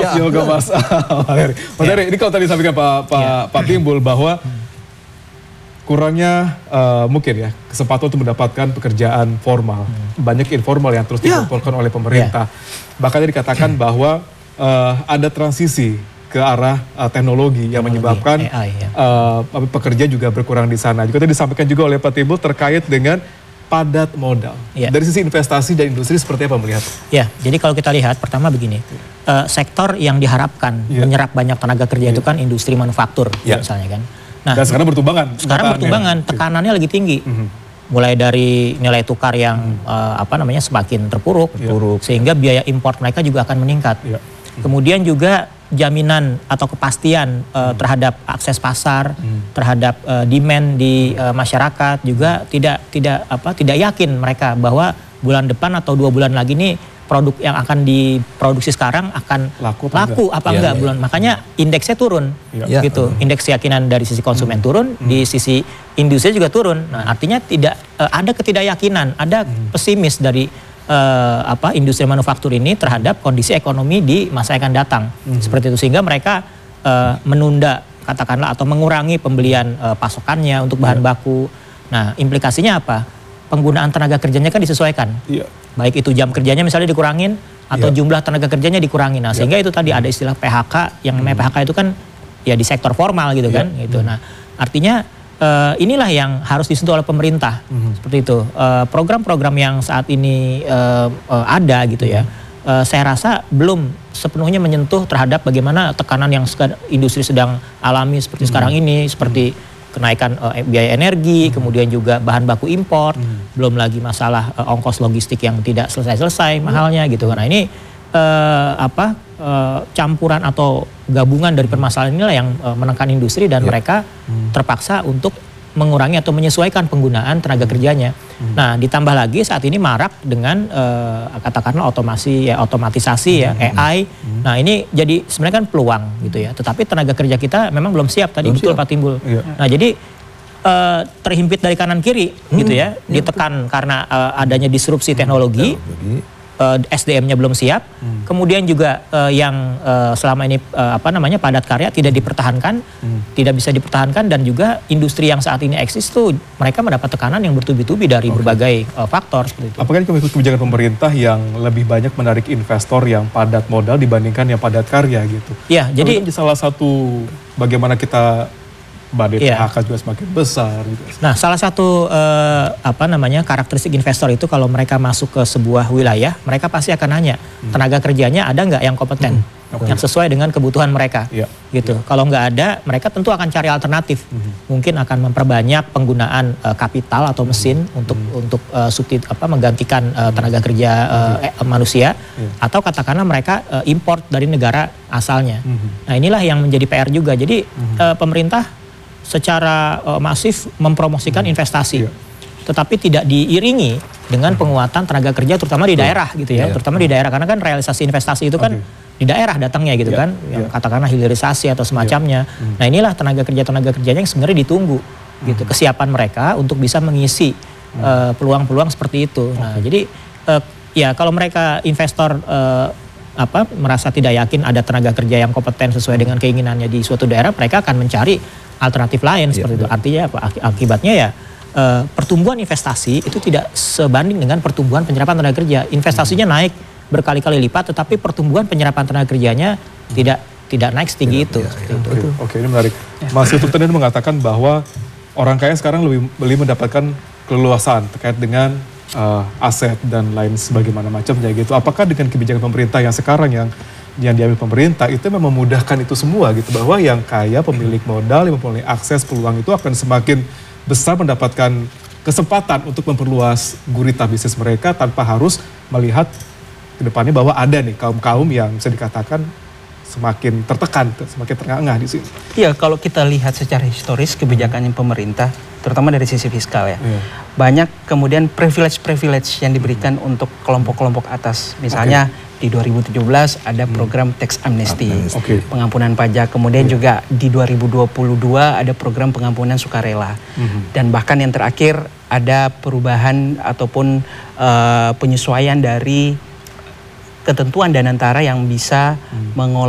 Sio ke Mas Heri. Mas Heri, ini kalau tadi sampaikan Pak Timbul bahwa kurangnya mungkin ya kesempatan untuk mendapatkan pekerjaan formal. Banyak informal yang terus dikumpulkan oleh pemerintah. Bahkan dikatakan bahwa ada transisi ke arah teknologi yang menyebabkan AI, pekerja juga berkurang di sana. Juga tadi disampaikan juga oleh Pak Timbul terkait dengan padat modal. Dari sisi investasi dan industri seperti apa melihat? Ya, jadi kalau kita lihat pertama begini, sektor yang diharapkan menyerap banyak tenaga kerja itu kan industri manufaktur misalnya kan. Nah, dan sekarang bertumbangan. Sekarang bertumbangan, tekanannya lagi tinggi. Mulai dari nilai tukar yang semakin terpuruk, sehingga biaya impor mereka juga akan meningkat. Kemudian juga jaminan atau kepastian terhadap akses pasar, terhadap demand di masyarakat juga tidak yakin mereka bahwa bulan depan atau 2 bulan lagi nih produk yang akan diproduksi sekarang akan laku apa enggak bulan. Makanya indeksnya turun gitu. Indeks keyakinan dari sisi konsumen turun, di sisi industri juga turun. Nah, artinya tidak ada ketidakyakinan, ada pesimis dari industri manufaktur ini terhadap kondisi ekonomi di masa yang akan datang. Seperti itu, sehingga mereka menunda katakanlah atau mengurangi pembelian pasokannya untuk bahan baku. Nah, implikasinya apa? Penggunaan tenaga kerjanya kan disesuaikan. Baik itu jam kerjanya misalnya dikurangin atau jumlah tenaga kerjanya dikurangin. Nah, sehingga itu tadi ada istilah PHK, yang namanya PHK itu kan ya di sektor formal gitu kan gitu. Nah, artinya inilah yang harus disentuh oleh pemerintah. Seperti itu. Program-program yang saat ini ada gitu ya. Saya rasa belum sepenuhnya menyentuh terhadap bagaimana tekanan yang industri sedang alami seperti sekarang ini, seperti kenaikan biaya energi, kemudian juga bahan baku impor, belum lagi masalah ongkos logistik yang tidak selesai-selesai mahalnya gitu. Nah, ini campuran atau gabungan dari permasalahan inilah yang menekan industri dan mereka terpaksa untuk mengurangi atau menyesuaikan penggunaan tenaga kerjanya. Nah, ditambah lagi saat ini marak dengan katakanlah otomatisasi AI. Nah, ini jadi sebenarnya kan peluang gitu ya. Tetapi tenaga kerja kita memang belum siap tadi, betul Pak Timbul. Nah, jadi terhimpit dari kanan kiri gitu ya, ditekan karena adanya disrupsi teknologi. SDM-nya belum siap, kemudian juga yang selama ini padat karya tidak dipertahankan, tidak bisa dipertahankan, dan juga industri yang saat ini eksis tuh mereka mendapat tekanan yang bertubi-tubi dari berbagai faktor seperti itu. Apakah ini kebijakan pemerintah yang lebih banyak menarik investor yang padat modal dibandingkan yang padat karya gitu? Ya, jadi salah satu bagaimana kita badai PHK juga semakin besar gitu. Nah, salah satu karakteristik investor itu kalau mereka masuk ke sebuah wilayah, mereka pasti akan nanya tenaga kerjanya ada nggak yang kompeten, yang sesuai dengan kebutuhan mereka, gitu. Kalau nggak ada, mereka tentu akan cari alternatif. Mungkin akan memperbanyak penggunaan kapital atau mesin untuk menggantikan tenaga kerja manusia, atau katakanlah mereka import dari negara asalnya. Nah, inilah yang menjadi PR juga. Jadi pemerintah secara masif mempromosikan investasi, tetapi tidak diiringi dengan penguatan tenaga kerja terutama di daerah gitu ya, terutama di daerah, karena kan realisasi investasi itu kan di daerah datangnya gitu kan, yang katakanlah hilirisasi atau semacamnya. Nah, inilah tenaga kerjanya yang sebenarnya ditunggu gitu, kesiapan mereka untuk bisa mengisi peluang-peluang seperti itu. Nah, jadi ya kalau mereka investor merasa tidak yakin ada tenaga kerja yang kompeten sesuai dengan keinginannya di suatu daerah, mereka akan mencari alternatif lain seperti itu. Artinya apa? Akibatnya ya pertumbuhan investasi itu tidak sebanding dengan pertumbuhan penyerapan tenaga kerja. Investasinya naik berkali-kali lipat, tetapi pertumbuhan penyerapan tenaga kerjanya tidak naik setinggi itu. Oke, ini menarik. Mas Yusuf tadi mengatakan bahwa orang kaya sekarang lebih mendapatkan keleluasaan terkait dengan aset dan lain sebagaimana macamnya gitu. Apakah dengan kebijakan pemerintah yang sekarang yang diambil pemerintah itu memang memudahkan itu semua gitu, bahwa yang kaya, pemilik modal, yang mempunyai akses peluang itu akan semakin besar mendapatkan kesempatan untuk memperluas gurita bisnis mereka tanpa harus melihat ke depannya bahwa ada nih kaum-kaum yang bisa dikatakan semakin tertekan, semakin terengah-engah di sini. Iya, kalau kita lihat secara historis kebijakan pemerintah, terutama dari sisi fiskal ya, banyak kemudian privilege yang diberikan untuk kelompok-kelompok atas. Misalnya di 2017 ada program tax amnesty, pengampunan pajak. Kemudian juga di 2022 ada program pengampunan sukarela. Dan bahkan yang terakhir ada perubahan ataupun penyesuaian dari ketentuan dan antara yang bisa mengolah